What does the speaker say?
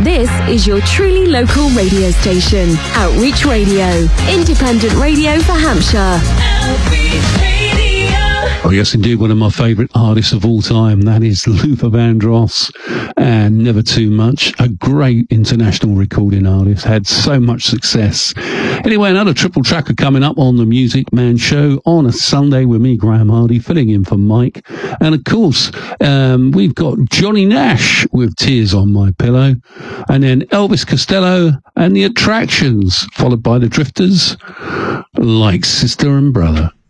This is your truly local radio station, Outreach Radio. Independent radio for Hampshire. Outreach Radio. Oh yes, indeed, one of my favourite artists of all time. That is Luther Vandross, and Never Too Much. A great international recording artist. Had so much success. Anyway, another triple tracker coming up on the Music Man Show on a Sunday with me, Graham Hardy, filling in for Mike. And of course, we've got Johnny Nash with Tears on My Pillow. And then Elvis Costello and the Attractions, followed by the Drifters, like Sister and Brother.